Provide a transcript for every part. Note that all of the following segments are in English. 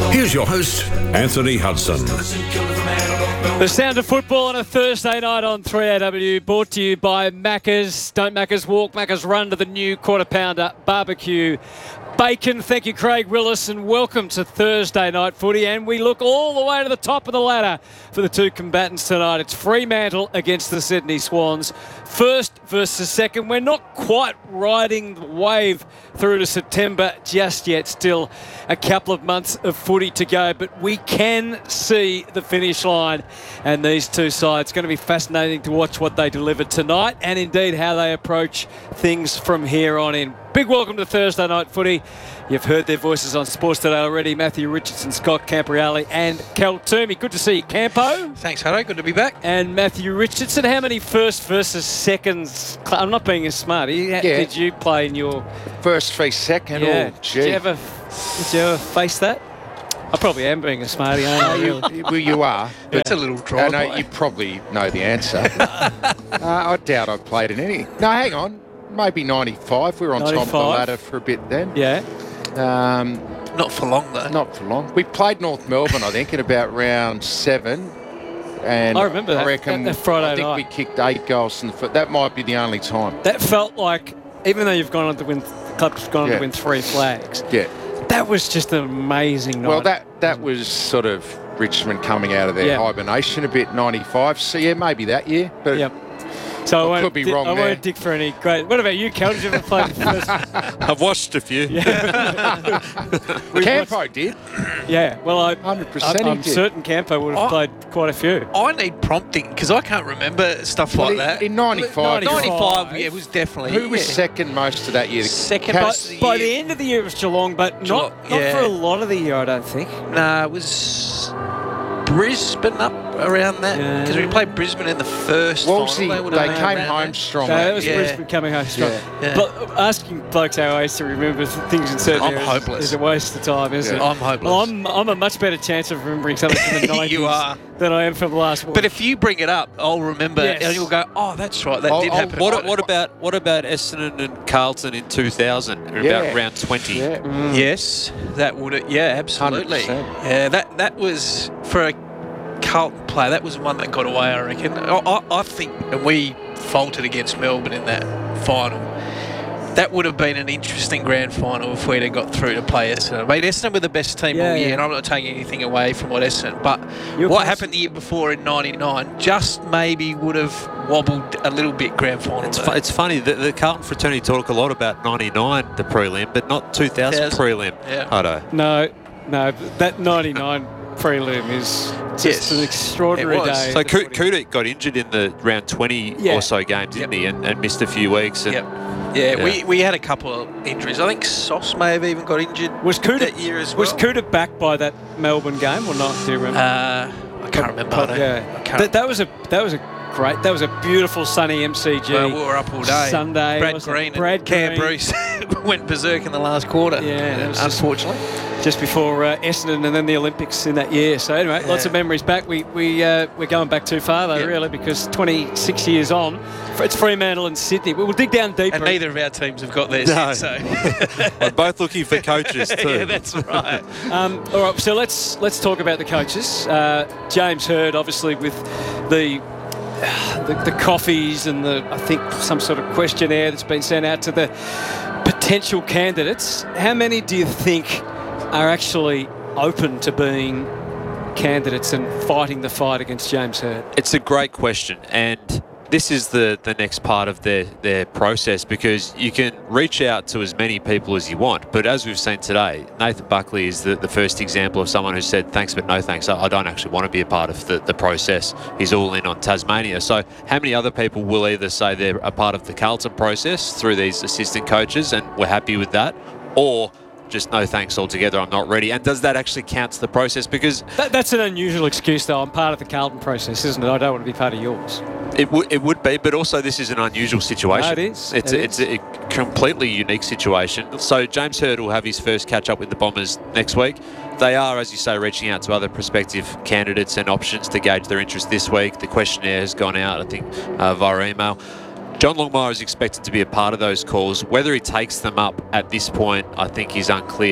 Here's your host, Anthony Hudson. The sound of football on a Thursday night on 3AW, brought to you by Macca's. Don't Macca's walk, Macca's run to the new Quarter Pounder barbecue bacon. Thank you, Craig Willis, and welcome to Thursday Night Footy. And we look all the way to the top of the ladder for the two combatants tonight. It's Fremantle against the Sydney Swans. First versus second. We're not quite riding the wave through to September just yet. Still a couple of months of footy to go, but we can see the finish line. And these two sides, going to be fascinating to watch what they deliver tonight and indeed how they approach things from here on in. Big welcome to Thursday Night Footy. You've heard their voices on Sports Today already. Matthew Richardson, Scott Campriali and Cal Toomey. Good to see you, Campo. Thanks, Hutto. Good to be back. And Matthew Richardson, how many first versus seconds? I'm not being as smart. Did you play in your... First v second? Yeah. Oh, gee. Did you ever face that? I probably am being a smarty, aren't I? Really? Well, you are. But it's a little dry. I know you probably know the answer. I doubt I played in any. No, hang on. Maybe 95. We were on 95. top of the ladder for a bit then. Yeah. Not for long, though. Not for long. We played North Melbourne, I think, in about round 7. And I remember that. I reckon that Friday I think night. we kicked 8 goals in the foot. That might be the only time. That felt like, even though you've gone on to win, the club's gone on to win 3 flags. Yeah. That was just an amazing night. Well, that was sort of Richmond coming out of their hibernation a bit, 95. So, yeah, maybe that year. But yep. So I could be wrong there. won't dig for any great... What about you, Cal? Did you ever play the first? I've watched a few. Campo did. Yeah, well, 100% I'm certain Campo would have played quite a few. I need prompting because I can't remember stuff like that. In 95. 95, yeah, it was definitely. Who was second most of that year? Second Cats- most of the By year. the end of the year, it was Geelong, but not yeah. for a lot of the year, I don't think. Nah, it was Brisbane up around that because we played Brisbane in the first Wolsey, final. they came home strong. That was Yeah. Brisbane coming home strong. Yeah. But asking blokes how I used to remember things in certain I'm areas hopeless. is a waste of time, isn't it? I'm hopeless. Well, I'm a much better chance of remembering something from the 90s You are. than I am from the last one. But if you bring it up, I'll remember Yes. and you'll go, oh, that's right, that did happen. What about Essendon and Carlton in 2000, about round 20? Yeah. Yes, that would. Yeah, absolutely. 100%. Yeah, that was for a Carlton player. That was one that got away, I reckon. I think, and we faltered against Melbourne in that final. That would have been an interesting grand final if we'd have got through to play Essendon. I mean, Essendon were the best team all year, and I'm not taking anything away from what Essendon. But what happened the year before in '99 just maybe would have wobbled a little bit grand final. It's funny that the Carlton fraternity talk a lot about 99, the prelim, but not 2000 prelim. Yeah. Hutto. No, that 99 prelim is just an extraordinary It was. day. So Kudik got injured in the round 20 or so games, didn't he? And missed a few weeks. And, Yeah, we had a couple of injuries. I think Sauce may have even got injured that year as well. Was Kuda back by that Melbourne game or not? Do you remember? I can't remember. That was a great. That was a beautiful sunny MCG. Well, we were up all day. Sunday. Brad Green and Cam Bruce went berserk in the last quarter. Yeah, that was unfortunately. Just before Essendon and then the Olympics in that year. So anyway, lots of memories back. We're going back too far though, really, because 26 years on, it's Fremantle and Sydney. We'll dig down deeper. And neither of our teams have got theirs yet, so we're both looking for coaches too. Yeah, that's right. All right, so let's talk about the coaches. James Hird, obviously, with the coffees and I think some sort of questionnaire that's been sent out to the potential candidates. How many do you think are actually open to being candidates and fighting the fight against James Hird? It's a great question, and this is the next part of their process, because you can reach out to as many people as you want, but as we've seen today, Nathan Buckley is the first example of someone who said thanks but no thanks. I don't actually want to be a part of the process. He's all in on Tasmania. So how many other people will either say they're a part of the Carlton process through these assistant coaches and we're happy with that, or just no thanks altogether, I'm not ready? And does that actually count to the process? Because that's an unusual excuse, though. I'm part of the Carlton process, isn't it? I don't want to be part of yours. It would be, but also this is an unusual situation. No, it is. It's a completely unique situation. So James Hird will have his first catch-up with the Bombers next week. They are, as you say, reaching out to other prospective candidates and options to gauge their interest this week. The questionnaire has gone out, I think, via email. John Longmire is expected to be a part of those calls. Whether he takes them up at this point, I think is unclear.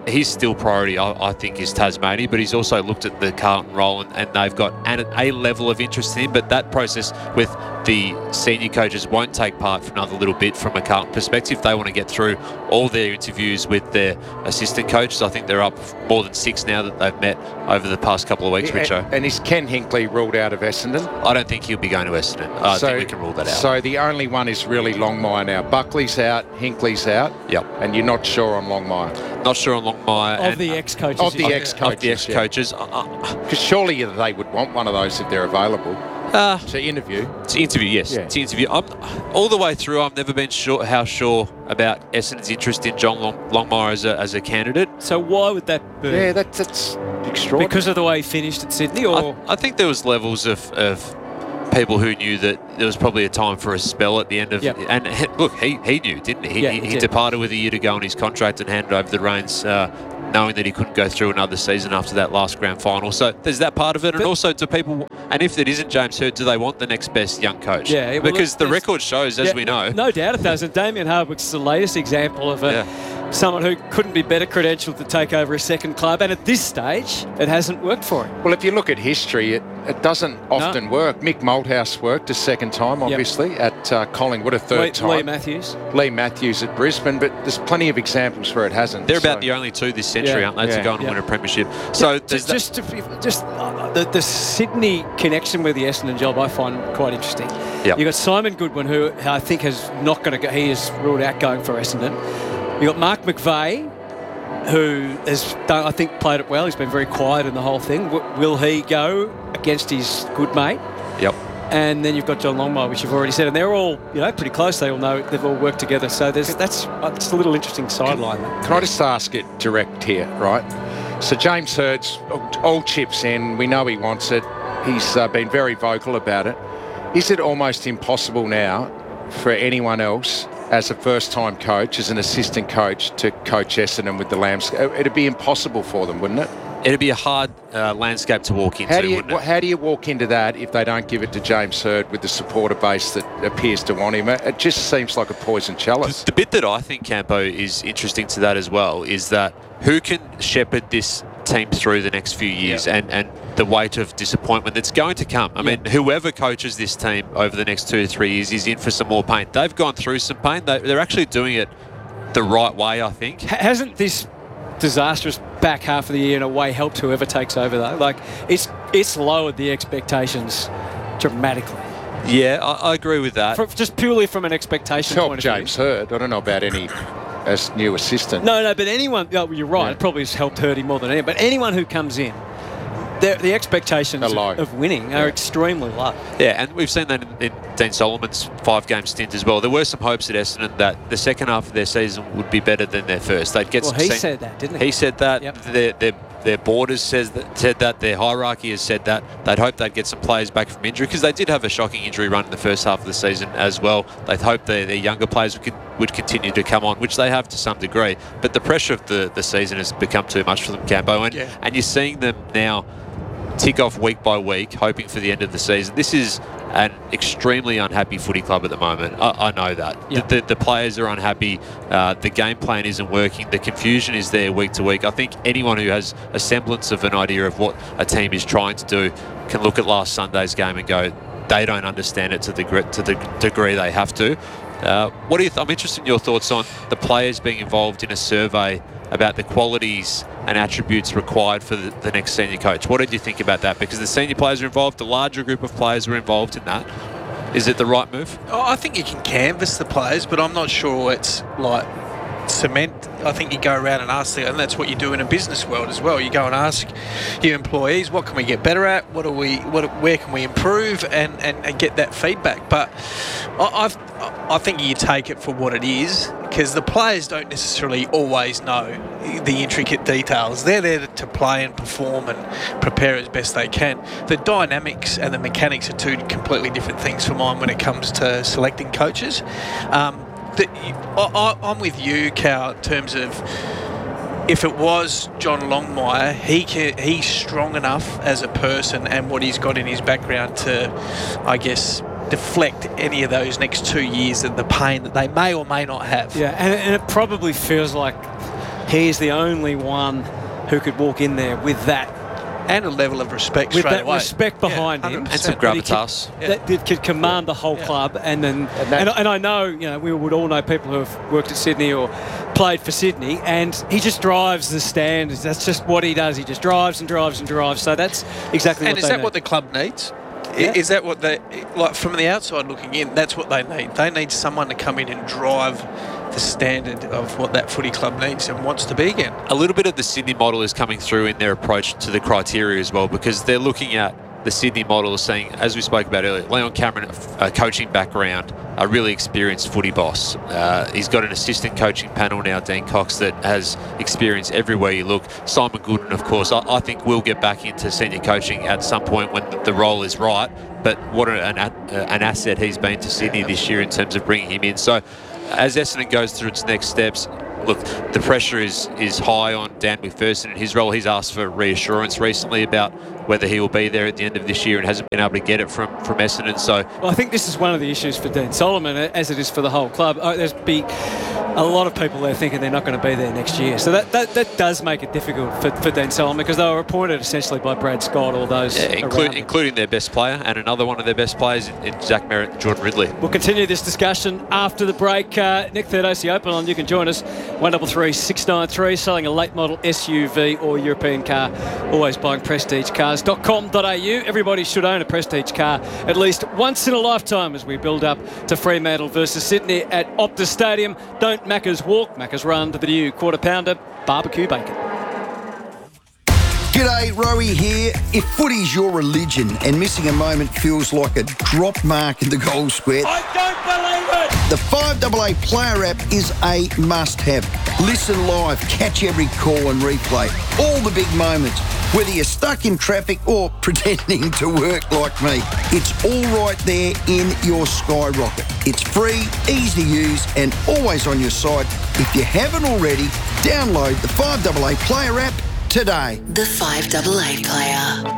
his still priority, I think, is Tasmania, but he's also looked at the Carlton role and they've got a level of interest in him, but that process with the senior coaches won't take part for another little bit from a Carlton perspective. They want to get through all their interviews with their assistant coaches. I think they're up more than 6 now that they've met over the past couple of weeks, Richo. And is Ken Hinkley ruled out of Essendon? I don't think he'll be going to Essendon. I think we can rule that out. So the only one is really Longmire now. Buckley's out, Hinkley's out. Yep. And you're not sure on Longmire? Not sure on Longmire. Of the ex-coaches. Of the ex-coaches. Because surely they would want one of those if they're available. To interview. To interview, yes. Yeah. To interview. All the way through, I've never been sure about Essendon's interest in John Longmire as a candidate. So why would that be? Yeah, that's extraordinary. Because of the way he finished at Sydney, or I think there was levels of people who knew that there was probably a time for a spell at the end of Yep. And look, he knew, didn't he? Yeah, He he did. departed with a year to go on his contract and handed over the reins, knowing that he couldn't go through another season after that last grand final. So there's that part of it, and also do people, and if it isn't James Hird, do they want the next best young coach? Yeah, well, because the there's- record shows, as we know. No doubt it does. And Damien Hardwick's the latest example of someone who couldn't be better credentialed to take over a second club. And at this stage, it hasn't worked for him. Well, if you look at history, it doesn't often work. Mick Malthouse worked a second time, obviously, at Collingwood, a third time. Lee Matthews. Lee Matthews at Brisbane, but there's plenty of examples where it hasn't. They're about the only 2 this century, aren't they, to go and win a premiership. So there's the Sydney connection with the Essendon job I find quite interesting. Yep. You've got Simon Goodwin, who I think is not going to go. He is ruled out going for Essendon. You've got Mark McVeigh, who has done, I think, played it well. He's been very quiet in the whole thing. Will he go against his good mate? Yep. And then you've got John Longmire, which you've already said, and they're all, pretty close. They all know they've all worked together. So that's a little interesting sideline. Can I just ask it direct here, right? So James Hird's all chips in. We know he wants it. He's been very vocal about it. Is it almost impossible now for anyone else, as a first-time coach, as an assistant coach, to coach Essendon with the Lambs? It'd be impossible for them, wouldn't it? It'd be a hard landscape to walk into, wouldn't it? How do you walk into that if they don't give it to James Hird with the supporter base that appears to want him? It just seems like a poison chalice. The bit that I think, Campo, is interesting to that as well is that who can shepherd this team through the next few years and the weight of disappointment that's going to come. I mean, whoever coaches this team over the next 2 to 3 years is in for some more pain. They've gone through some pain. They're actually doing it the right way, I think. Hasn't this disastrous back half of the year in a way helped whoever takes over, though? Like, it's lowered the expectations dramatically. Yeah, I agree with that. Just purely from an expectation Help point of view. James Hird. I don't know about any as new assistant. No, but anyone, you're right, Yeah. it probably has helped Hirdy more than anyone, but anyone who comes in, the expectations of winning are extremely low. Yeah, and we've seen that in Dean Solomon's 5-game stint as well. There were some hopes at Essendon that the second half of their season would be better than their first. They'd get Well, he said that, didn't he? He said that. Yep. Their board has said that. Their hierarchy has said that. They'd hope they'd get some players back from injury because they did have a shocking injury run in the first half of the season as well. They'd hope their younger players would continue to come on, which they have to some degree. But the pressure of the season has become too much for them, Campo. And you're seeing them now tick off week by week, hoping for the end of the season. This is an extremely unhappy footy club at the moment. I know that. Yeah. The players are unhappy. The game plan isn't working. The confusion is there week to week. I think anyone who has a semblance of an idea of what a team is trying to do can look at last Sunday's game and go, they don't understand it to the degree they have to. What do you I'm interested in your thoughts on the players being involved in a survey about the qualities and attributes required for the next senior coach. What did you think about that? Because the senior players are involved, a larger group of players were involved in that. Is it the right move? I think you can canvass the players, but I'm not sure it's like cement. I think you go around and ask them, and that's what you do in a business world as well. You go and ask your employees, what can we get better at? Where can we improve? And get that feedback. But I think you take it for what it is, because the players don't necessarily always know the intricate details. They're there to play and perform and prepare as best they can. The dynamics and the mechanics are two completely different things for mine when it comes to selecting coaches. I'm with you, Cal, in terms of if it was John Longmire, he's strong enough as a person and what he's got in his background to, I guess, deflect any of those next 2 years of the pain that they may or may not have. Yeah, and it probably feels like he's the only one who could walk in there with that. And a level of respect With straight that away. respect behind him. 100%. And some gravitas. That could command the whole club. And then, and I know, we would all know people who have worked at Sydney or played for Sydney, and he just drives the standards. That's just what he does. He just drives and drives and drives. So that's exactly what they need. And is that what the club needs? Yeah. Is that what they, like from the outside looking in, that's what they need. They need someone to come in and drive the standard of what that footy club needs and wants to be again. A little bit of the Sydney model is coming through in their approach to the criteria as well, because they're looking at the Sydney model as saying, as we spoke about earlier, Leon Cameron, a coaching background, a really experienced footy boss. He's got an assistant coaching panel now, Dean Cox, that has experience everywhere you look. Simon Gooden, of course, I think will get back into senior coaching at some point when the role is right. But what an asset he's been to Sydney this year in terms of bringing him in. So as Essendon goes through its next steps, look, the pressure is high on Dan McPherson in his role. He's asked for reassurance recently about whether he will be there at the end of this year and hasn't been able to get it from Essendon. So, well, I think this is one of the issues for Dean Solomon, as it is for the whole club. There's a lot of people there thinking they're not going to be there next year. So that does make it difficult for Dean Solomon, because they were appointed essentially by Brad Scott, all those including their best player, and another one of their best players in Zach Merritt and Jordan Ridley. We'll continue this discussion after the break. Nick, third OC Open on, you can join us. 133 693, selling a late model SUV or European car. Always buying prestigecars.com.au. Everybody should own a Prestige car at least once in a lifetime as we build up to Fremantle versus Sydney at Optus Stadium. Don't Maccas walk, Maccas run to the new quarter pounder barbecue bacon. G'day, Rowie here. If footy's your religion and missing a moment feels like a drop mark in the goal square, I don't believe it! The 5AA Player app is a must-have. Listen live, catch every call and replay all the big moments. Whether you're stuck in traffic or pretending to work like me, it's all right there in your skyrocket. It's free, easy to use, and always on your side. If you haven't already, download the 5AA Player app today. The 5AA Player.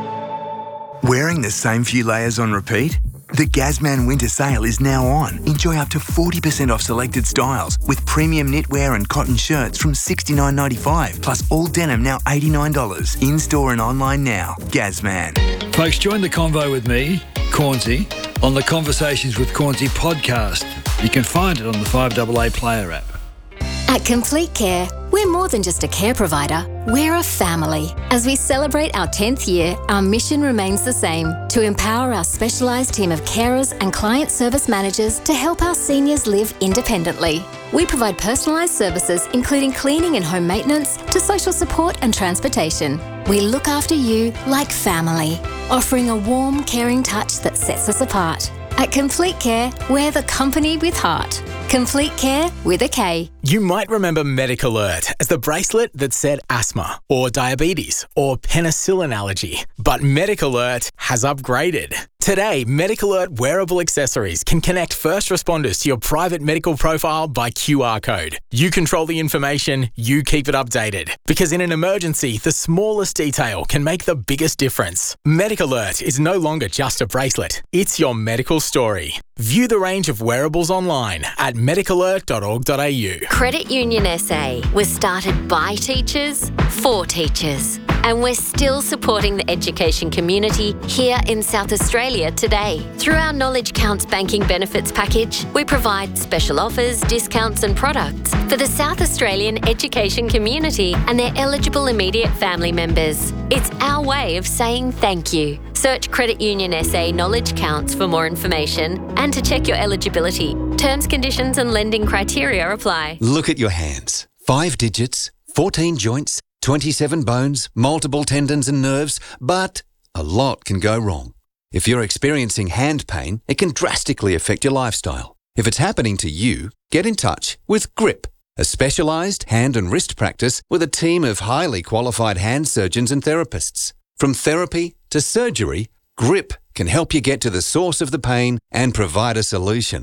Wearing the same few layers on repeat? The Gazman winter sale is now on. Enjoy up to 40% off selected styles with premium knitwear and cotton shirts from $69.95, plus all denim now $89. In-store and online now. Gazman. Folks, join the convo with me, Cornsey, on the Conversations with Cornsey podcast. You can find it on the 5AA Player app. At Complete Care, we're more than just a care provider, we're a family. As we celebrate our 10th year, our mission remains the same: to empower our specialised team of carers and client service managers to help our seniors live independently. We provide personalised services including cleaning and home maintenance to social support and transportation. We look after you like family, offering a warm, caring touch that sets us apart. At Complete Care, we're the company with heart. Complete Care with a K. You might remember MedicAlert as the bracelet that said asthma or diabetes or penicillin allergy. But MedicAlert has upgraded. Today, MedicAlert wearable accessories can connect first responders to your private medical profile by QR code. You control the information, you keep it updated. Because in an emergency, the smallest detail can make the biggest difference. MedicAlert is no longer just a bracelet. It's your medical story. View the range of wearables online at medicalert.org.au. Credit Union SA was started by teachers for teachers. And we're still supporting the education community here in South Australia today. Through our Knowledge Counts banking benefits package, we provide special offers, discounts and products for the South Australian education community and their eligible immediate family members. It's our way of saying thank you. Search Credit Union SA Knowledge Counts for more information and to check your eligibility. Terms, conditions and lending criteria apply. Look at your hands. 5 digits, 14 joints, 27 bones, multiple tendons and nerves, but a lot can go wrong. If you're experiencing hand pain, it can drastically affect your lifestyle. If it's happening to you, get in touch with GRIP, a specialised hand and wrist practice with a team of highly qualified hand surgeons and therapists. From therapy to surgery, GRIP can help you get to the source of the pain and provide a solution.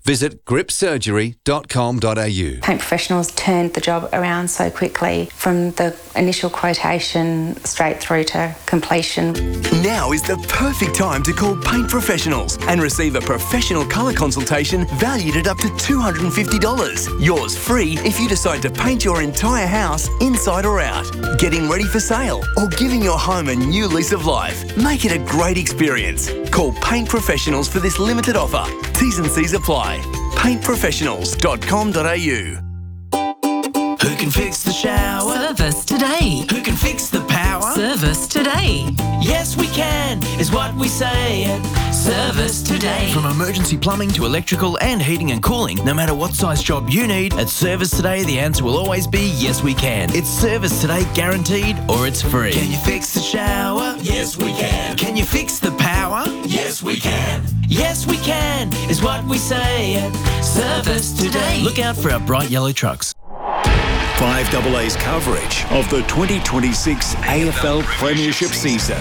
visit gripsurgery.com.au. Paint Professionals turned the job around so quickly from the initial quotation straight through to completion. Now is the perfect time to call Paint Professionals and receive a professional colour consultation valued at up to $250. Yours free if you decide to paint your entire house inside or out, getting ready for sale, or giving your home a new lease of life. Make it a great experience. Call Paint Professionals for this limited offer. T's and C's apply. paintprofessionals.com.au. Who can fix the shower? Service today. Who can fix the power? Service today. Yes, we can, is what we say at Service Today. From emergency plumbing to electrical and heating and cooling, no matter what size job you need, at Service Today, the answer will always be yes, we can. It's Service Today guaranteed, or it's free. Can you fix the shower? Yes, we can. Can you fix the power? Yes, we can. Yes, we can, is what we say at Service Today. Look out for our bright yellow trucks. 5AA's coverage of the 2026 AFL Premiership season.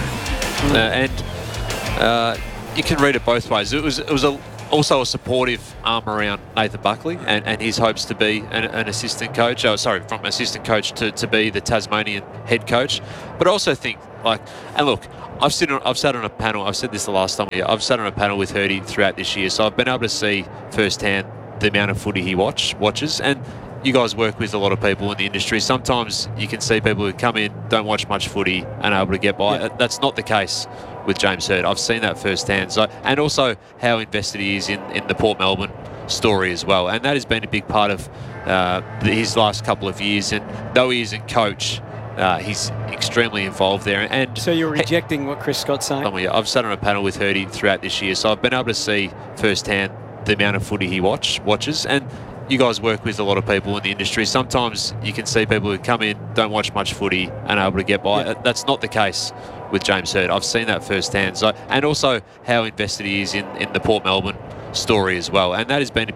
You can read it both ways. It was also a supportive arm around Nathan Buckley and his hopes to be an assistant coach. From assistant coach to be the Tasmanian head coach. But I also think, I've sat on a panel, I've said this the last time, I've sat on a panel with Hurdy throughout this year, so I've been able to see firsthand the amount of footy he watches, and you guys work with a lot of people in the industry. Sometimes you can see people who come in, don't watch much footy, and are able to get by. Yeah. That's not the case with James Hird. I've seen that firsthand. And also how invested he is in the Port Melbourne story as well. And that has been a big part of his last couple of years. And though he isn't coach, he's extremely involved there. And so you're rejecting what Chris Scott's saying? I've sat on a panel with Hurdy throughout this year, so I've been able to see firsthand the amount of footy he watches. And you guys work with a lot of people in the industry. Sometimes you can see people who come in, don't watch much footy, and are able to get by. Yeah. That's not the case with James Hird. I've seen that firsthand. And also how invested he is in the Port Melbourne story as well. And that has been